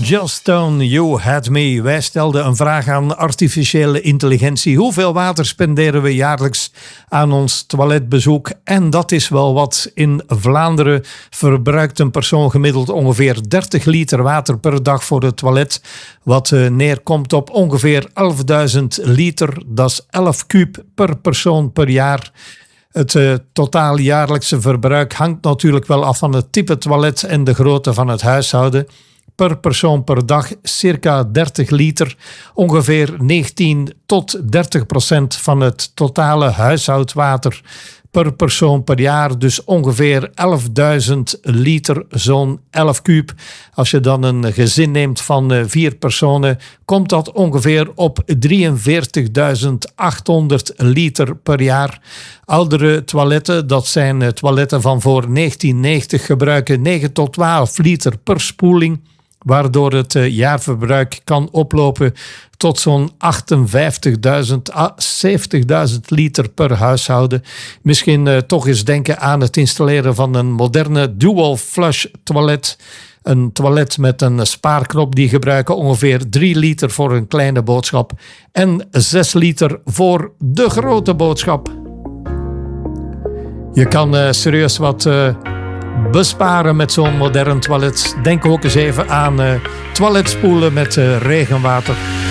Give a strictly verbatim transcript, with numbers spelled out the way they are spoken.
Joss Stone, You Had Me. Wij stelden een vraag aan artificiële intelligentie. Hoeveel water spenderen we jaarlijks aan ons toiletbezoek? En dat is wel wat. In Vlaanderen verbruikt een persoon gemiddeld ongeveer dertig liter water per dag voor het toilet. Wat uh, neerkomt op ongeveer elfduizend liter. Dat is elf kuub per persoon per jaar. Het uh, totaal jaarlijkse verbruik hangt natuurlijk wel af van het type toilet en de grootte van het huishouden. Per persoon per dag circa dertig liter, ongeveer negentien tot dertig procent van het totale huishoudwater per persoon per jaar. Dus ongeveer elfduizend liter, zo'n elf kuub. Als je dan een gezin neemt van vier personen, komt dat ongeveer op drieënveertigduizend achthonderd liter per jaar. Oudere toiletten, dat zijn toiletten van voor negentien negentig, gebruiken negen tot twaalf liter per spoeling, waardoor het jaarverbruik kan oplopen tot zo'n achtenvijftigduizend à zeventigduizend liter per huishouden. Misschien uh, toch eens denken aan het installeren van een moderne dual flush toilet. Een toilet met een spaarknop, die gebruiken ongeveer drie liter voor een kleine boodschap en zes liter voor de grote boodschap. Je kan uh, serieus wat Uh, besparen met zo'n modern toilet. Denk ook eens even aan uh, toiletspoelen met uh, regenwater.